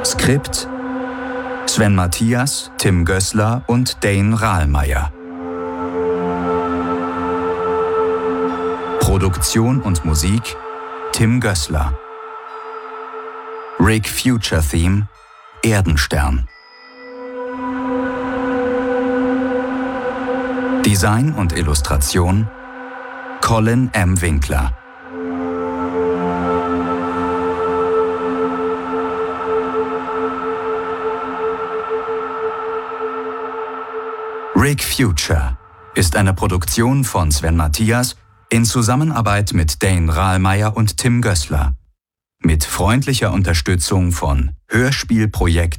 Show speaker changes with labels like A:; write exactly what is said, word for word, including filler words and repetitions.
A: Skript Sven Matthias, Tim Gößler und Dane Rahlmeier. Produktion und Musik Tim Gößler. Rig Future Theme Erdenstern. Design und Illustration Colin M. Winkler. Rig Future ist eine Produktion von Sven Matthias in Zusammenarbeit mit Dane Rahlmeier und Tim Gößler. Mit freundlicher Unterstützung von Hörspielprojekt